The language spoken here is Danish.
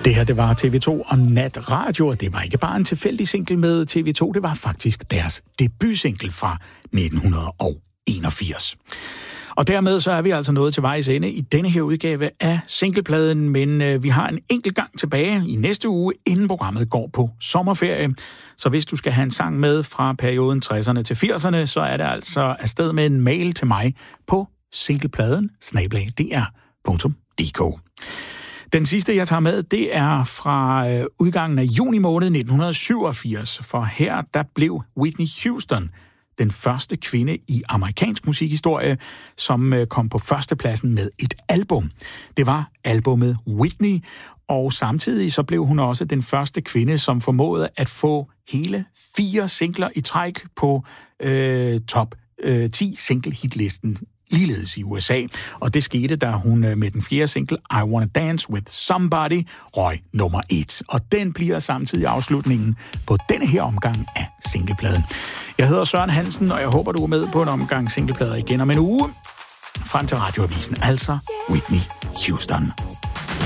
Det her, det var TV2 og Natradio, og det var ikke bare en tilfældig single med TV2, det var faktisk deres debutsingle fra 1981. Og dermed så er vi altså nået til vejs ende i denne her udgave af singlepladen, men vi har en enkelt gang tilbage i næste uge, inden programmet går på sommerferie. Så hvis du skal have en sang med fra perioden 60'erne til 80'erne, så er det altså afsted med en mail til mig på singlepladen@dr.dk. Den sidste, jeg tager med, det er fra udgangen af juni måned 1987, for her der blev Whitney Houston den første kvinde i amerikansk musikhistorie, som kom på førstepladsen med et album. Det var albummet Whitney, og samtidig så blev hun også den første kvinde, som formåede at få hele 4 singler i træk på top 10 single-hitlisten, ligeledes i USA. Og det skete, da hun med den 4. single, I Wanna Dance With Somebody, røg nummer 1. Og den bliver samtidig afslutningen på denne her omgang af singlepladen. Jeg hedder Søren Hansen, og jeg håber, du er med på en omgang singleplader igen om en uge. Frem til Radioavisen, altså Whitney Houston.